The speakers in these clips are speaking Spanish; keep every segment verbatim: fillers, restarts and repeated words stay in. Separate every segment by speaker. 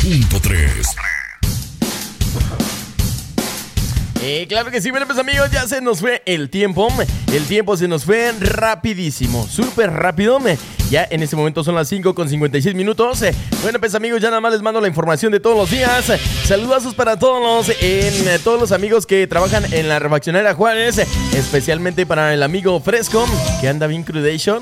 Speaker 1: punto tres.
Speaker 2: Eh, claro que sí, bueno pues amigos, ya se nos fue el tiempo. El tiempo se nos fue rapidísimo, súper rápido. Ya en este momento son las cinco con cincuenta y seis minutos. Bueno pues amigos, ya nada más les mando la información de todos los días. Saludazos para todos los, en, eh, todos los amigos que trabajan en la refaccionaria Juárez. Especialmente para el amigo Fresco, que anda bien crudation.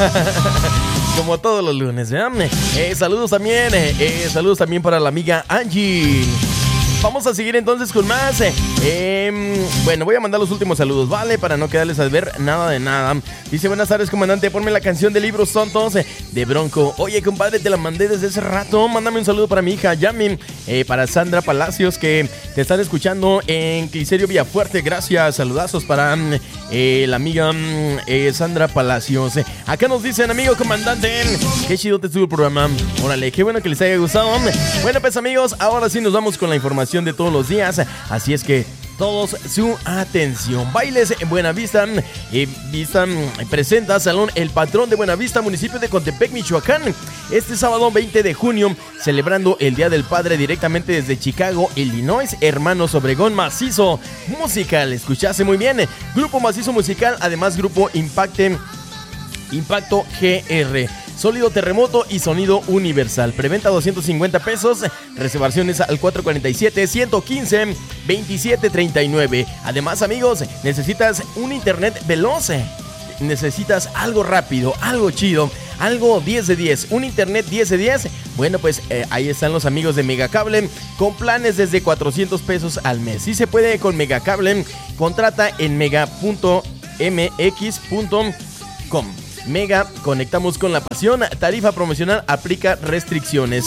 Speaker 2: Como todos los lunes, ¿eh? Eh, saludos también, eh, eh, saludos también para la amiga Angie. Vamos a seguir entonces con más. Eh, eh, bueno, voy a mandar los últimos saludos, ¿vale? Para no quedarles a ver nada de nada. Dice, buenas tardes, comandante. Ponme la canción de Libros Tontos eh, de Bronco. Oye, compadre, te la mandé desde hace rato. Mándame un saludo para mi hija Yami. Eh, para Sandra Palacios, que te están escuchando en Cliserio Villafuerte. Gracias. Saludazos para eh, la amiga eh, Sandra Palacios. Eh, acá nos dicen, amigo comandante, qué chido te estuvo el programa. Órale, qué bueno que les haya gustado. Bueno, pues amigos, ahora sí nos vamos con la información de todos los días, así es que todos su atención. Bailes en Buenavista, eh, Vista eh, presenta Salón El Patrón de Buenavista, municipio de Contepec, Michoacán, este sábado veinte de junio, celebrando el Día del Padre directamente desde Chicago, Illinois. Hermanos Obregón Macizo Musical, escuchaste muy bien, Grupo Macizo Musical, además Grupo Impacte, Impacto G R, Sólido Terremoto y Sonido Universal. Preventa doscientos cincuenta pesos. Reservaciones al cuatro cuatro siete, uno uno cinco, dos siete tres nueve. Además, amigos, necesitas un internet veloz. Necesitas algo rápido, algo chido, algo diez de diez, un internet diez de diez. Bueno, pues eh, ahí están los amigos de Megacable con planes desde cuatrocientos pesos al mes. Si se puede con Megacable, contrata en mega punto m x punto com. Mega, conectamos con la pasión. Tarifa promocional, aplica restricciones.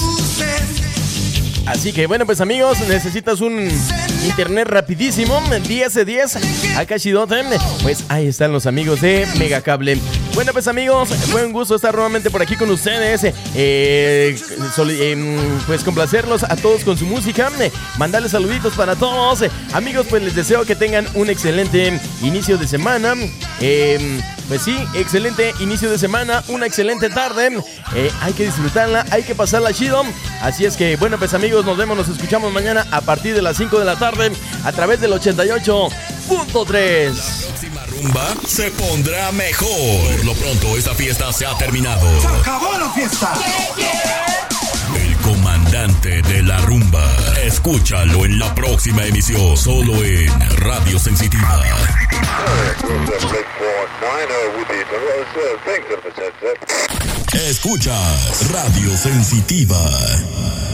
Speaker 2: Así que bueno, pues amigos, necesitas un internet rapidísimo, diez de diez, acá chidote. Pues ahí están los amigos de Megacable. Bueno, pues amigos, fue un gusto estar nuevamente por aquí con ustedes. eh, soli- eh, Pues complacerlos a todos con su música, mandarles saluditos para todos. Amigos, pues les deseo que tengan un excelente inicio de semana. eh, Pues sí, excelente inicio de semana, una excelente tarde. eh, Hay que disfrutarla, hay que pasarla chido. Así es que bueno, pues amigos, nos vemos, nos escuchamos mañana a partir de las cinco de la tarde a través del ochenta y ocho punto tres.
Speaker 1: La rumba se pondrá mejor. Por lo pronto, esta fiesta se ha terminado.
Speaker 3: ¡Se acabó la fiesta!
Speaker 1: El comandante de la rumba. Escúchalo en la próxima emisión, solo en Radio Sensitiva. Escucha Radio Sensitiva.